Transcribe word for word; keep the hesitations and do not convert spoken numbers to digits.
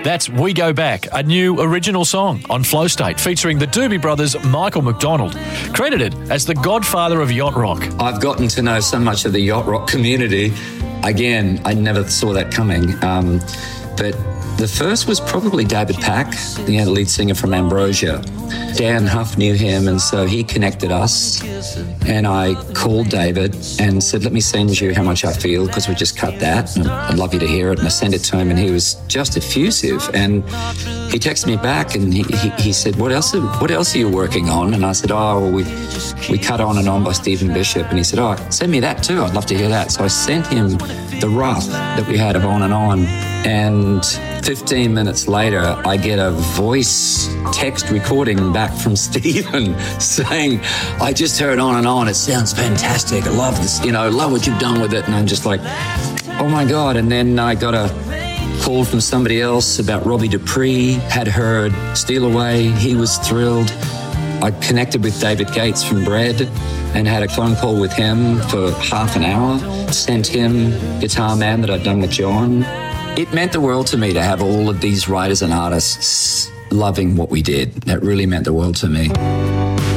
That's We Go Back, a new original song on Flow State featuring the Doobie Brothers' Michael McDonald, credited as the godfather of yacht rock. I've gotten to know so much of the yacht rock community. Again, I never saw that coming. Um, but the first was probably David Pack, the lead singer from Ambrosia. Dan Huff knew him, and so he connected us. And I called David and said, let me send you How Much I Feel, because we just cut that. And I'd love you to hear it. And I sent it to him, and he was just effusive. And he texted me back, and he, he, he said, what else, are, what else are you working on? And I said, oh, well, we, we cut On and On by Stephen Bishop. And he said, oh, send me that too. I'd love to hear that. So I sent him the rough that we had of On and On. And fifteen minutes later, I get a voice text recording back from Stephen saying, I just heard On and On. It sounds fantastic. I love this, you know, love what you've done with it. And I'm just like, oh my God. And then I got a call from somebody else about Robbie Dupree, had heard Steal Away. He was thrilled. I connected with David Gates from Bread and had a phone call with him for half an hour. Sent him Guitar Man that I'd done with John. It meant the world to me to have all of these writers and artists loving what we did. That really meant the world to me.